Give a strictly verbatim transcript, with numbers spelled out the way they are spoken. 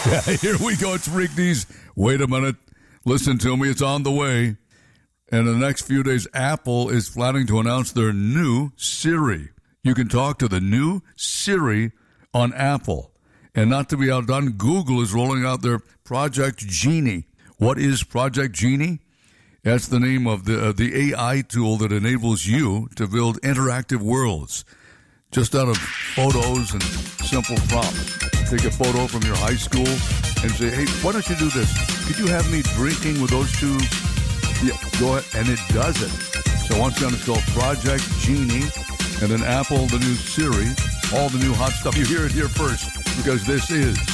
Yeah, here we go. It's Rigby's. Wait a minute. Listen to me. It's on the way. And in the next few days, Apple is planning to announce their new Siri. You can talk to the new Siri on Apple. And not to be outdone, Google is rolling out their Project Genie. What is Project Genie? That's the name of the uh, the A I tool that enables you to build interactive worlds just out of photos and simple prompts. Take a photo from your high school and say, hey, why don't you do this? Could you have me drinking with those two? Yeah, go ahead. And it does it. So once again, it's called Project Genie. And then Apple, the new Siri, all the new hot stuff. You hear it here first because this is